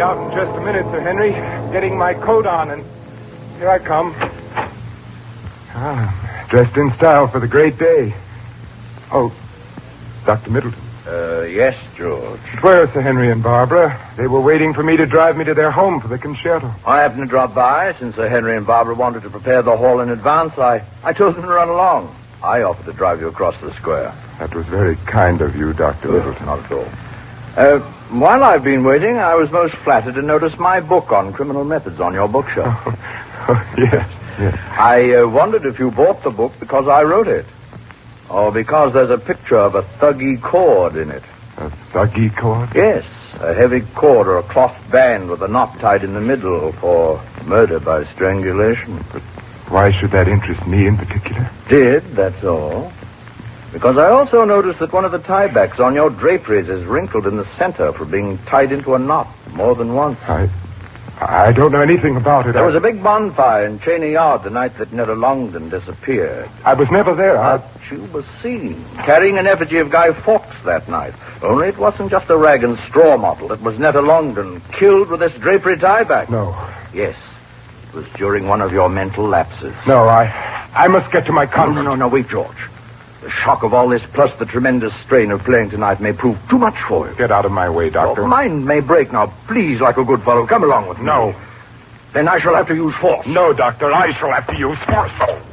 out in just a minute, Sir Henry. Getting my coat on, and here I come. Dressed in style for the great day. Oh, Dr. Middleton. Yes, George. Where are Sir Henry and Barbara? They were waiting for me to drive me to their home for the concerto. I happened to drop by. Since Sir Henry and Barbara wanted to prepare the hall in advance, I told them to run along. I offered to drive you across the square. That was very kind of you, Dr. Middleton. Not at all. While I've been waiting, I was most flattered to notice my book on criminal methods on your bookshelf. Yes. I wondered if you bought the book because I wrote it. Or because there's a picture of a thuggy cord in it. A thuggy cord? Yes, a heavy cord or a cloth band with a knot tied in the middle for murder by strangulation. But why should that interest me in particular? That's all. Because I also noticed that one of the tiebacks on your draperies is wrinkled in the center for being tied into a knot more than once. I don't know anything about it. There was a big bonfire in Cheney Yard the night that Netta Longden disappeared. I was never there. But you were seen carrying an effigy of Guy Fawkes that night. Only it wasn't just a rag and straw model. It was Netta Longden, killed with this drapery tieback. No. Yes. It was during one of your mental lapses. No, I must get to my convent. No, wait, George. The shock of all this, plus the tremendous strain of playing tonight, may prove too much for you. Get out of my way, Doctor. Your mind may break now. Please, like a good fellow, come along with me. No. Then I shall have to use force. No, Doctor, I shall have to use force.